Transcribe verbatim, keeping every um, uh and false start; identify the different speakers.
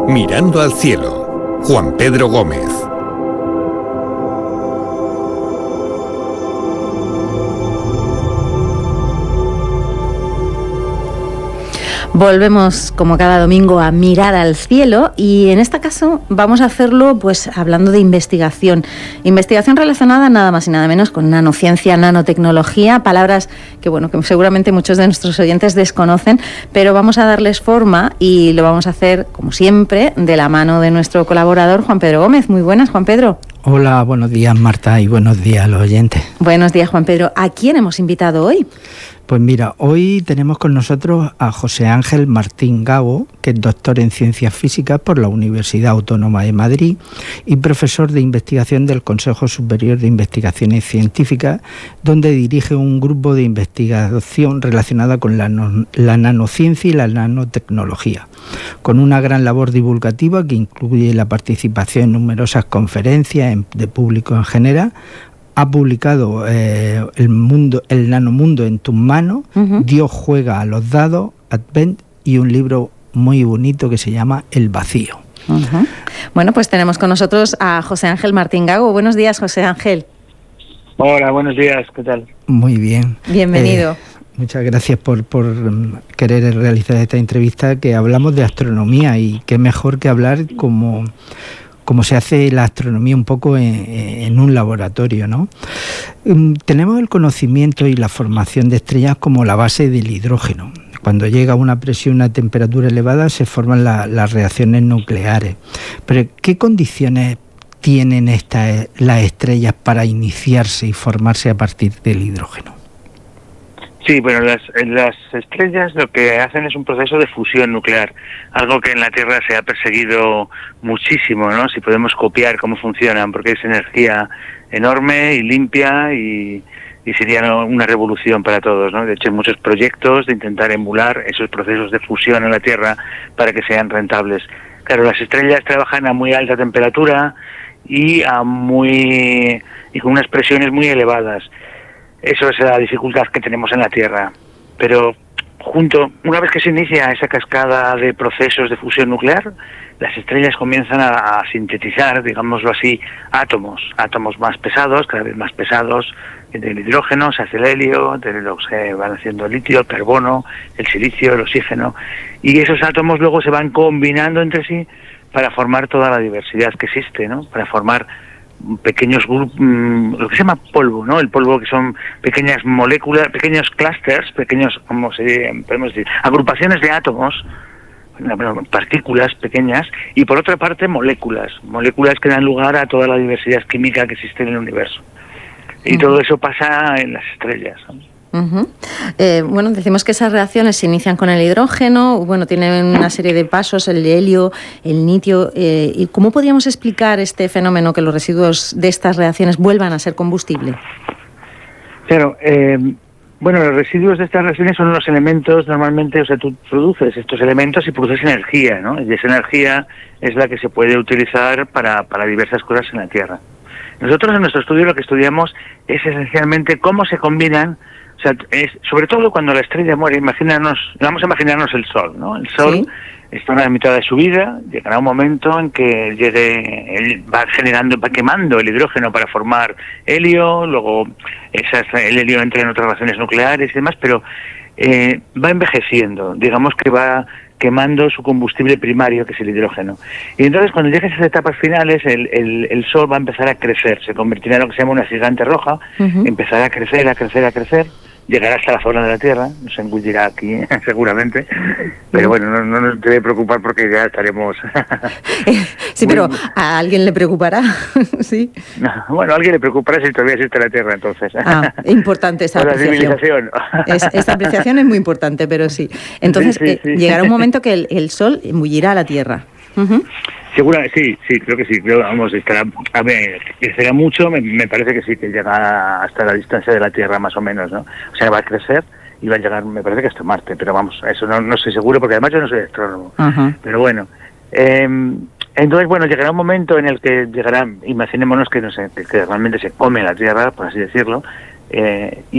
Speaker 1: Mirando al cielo, Juan Pedro Gómez.
Speaker 2: Volvemos como cada domingo a mirar al cielo y en este caso vamos a hacerlo pues hablando de investigación. Investigación relacionada nada más y nada menos con nanociencia, nanotecnología, palabras que bueno que seguramente muchos de nuestros oyentes desconocen, pero vamos a darles forma y lo vamos a hacer como siempre de la mano de nuestro colaborador Juan Pedro Gómez. Muy buenas, Juan Pedro.
Speaker 3: Hola, buenos días Marta y buenos días a los oyentes.
Speaker 2: Buenos días, Juan Pedro. ¿A quién hemos invitado hoy?
Speaker 3: Pues mira, hoy tenemos con nosotros a José Ángel Martín Gago, que es doctor en Ciencias Físicas por la Universidad Autónoma de Madrid y profesor de investigación del Consejo Superior de Investigaciones Científicas, donde dirige un grupo de investigación relacionada con la, no, la nanociencia y la nanotecnología, con una gran labor divulgativa que incluye la participación en numerosas conferencias en, de público en general. Ha publicado eh, el mundo, el nanomundo en tus manos, uh-huh. Dios juega a los dados, Advent y un libro muy bonito que se llama El vacío.
Speaker 2: Uh-huh. Bueno, pues tenemos con nosotros a José Ángel Martín Gago. Buenos días, José Ángel.
Speaker 4: Hola, buenos días, ¿qué tal?
Speaker 3: Muy bien.
Speaker 2: Bienvenido.
Speaker 3: Eh, muchas gracias por, por querer realizar esta entrevista, que hablamos de astronomía y qué mejor que hablar como... como se hace la astronomía un poco en, en un laboratorio, ¿no? Tenemos el conocimiento y la formación de estrellas como la base del hidrógeno. Cuando llega a una presión, una temperatura elevada, se forman la, las reacciones nucleares. Pero, ¿qué condiciones tienen estas, las estrellas para iniciarse y formarse a partir del hidrógeno?
Speaker 4: Sí, bueno, las, las estrellas lo que hacen es un proceso de fusión nuclear, algo que en la Tierra se ha perseguido muchísimo, ¿no? Si podemos copiar cómo funcionan, porque es energía enorme y limpia y, y sería una revolución para todos, ¿no? De hecho, hay muchos proyectos de intentar emular esos procesos de fusión en la Tierra para que sean rentables. Claro, las estrellas trabajan a muy alta temperatura y a muy y con unas presiones muy elevadas. Eso es la dificultad que tenemos en la Tierra. Pero junto, una vez que se inicia esa cascada de procesos de fusión nuclear, las estrellas comienzan a, a sintetizar, digámoslo así, átomos, átomos más pesados, cada vez más pesados. Del hidrógeno se hace el helio, de lo que se van haciendo el litio, el carbono, el silicio, el oxígeno, y esos átomos luego se van combinando entre sí para formar toda la diversidad que existe, ¿no? Para formar pequeños grupos, lo que se llama polvo, ¿no? El polvo, que son pequeñas moléculas, pequeños clústeres, pequeños, como se podemos decir, agrupaciones de átomos, partículas pequeñas, y por otra parte moléculas, moléculas que dan lugar a toda la diversidad química que existe en el universo. Y uh-huh. todo eso pasa en las estrellas, ¿no?
Speaker 2: Uh-huh. Eh, bueno, decimos que esas reacciones se inician con el hidrógeno, bueno, tienen una serie de pasos, el helio, el litio. Eh, ¿y cómo podríamos explicar este fenómeno, que los residuos de estas reacciones vuelvan a ser combustible?
Speaker 4: Claro, eh, bueno, los residuos de estas reacciones son los elementos, normalmente, o sea, tú produces estos elementos y produces energía, ¿no? Y esa energía es la que se puede utilizar para, para diversas cosas en la Tierra. Nosotros en nuestro estudio lo que estudiamos es esencialmente cómo se combinan. O sea, es, sobre todo cuando la estrella muere, imagínanos, vamos a imaginarnos el Sol, ¿no? El Sol ¿Sí? está en la mitad de su vida, llegará un momento en que llegue, él va generando, va quemando el hidrógeno para formar helio, luego esas, el helio entra en otras reacciones nucleares y demás, pero eh, va envejeciendo, digamos que va quemando su combustible primario, que es el hidrógeno. Y entonces, cuando llegue a esas etapas finales, el, el, el Sol va a empezar a crecer, se convertirá en lo que se llama una gigante roja, uh-huh. empezará a crecer, a crecer, a crecer, llegará hasta la zona de la Tierra, nos engullirá aquí seguramente, pero bueno, no, no nos debe preocupar porque ya estaremos...
Speaker 2: sí, pero ¿a alguien le preocupará? sí.
Speaker 4: No, bueno, a alguien le preocupará si todavía existe la Tierra, entonces.
Speaker 2: Ah, importante esa apreciación. Es, esta apreciación es muy importante, pero sí. Entonces, sí, sí, sí. Eh, llegará un momento que el, el Sol embullirá a la Tierra. Uh-huh.
Speaker 4: Segura, sí, sí, creo que sí, creo, vamos, estará, a ver, crecerá mucho, me, me parece que sí, que llega hasta la distancia de la Tierra más o menos, ¿no? O sea, va a crecer y va a llegar, me parece que hasta Marte, pero vamos, eso no, no estoy seguro porque además yo no soy astrónomo, uh-huh. pero bueno, eh, entonces, bueno, llegará un momento en el que llegará, imaginémonos que, no sé, que, que realmente se come la Tierra, por así decirlo, eh,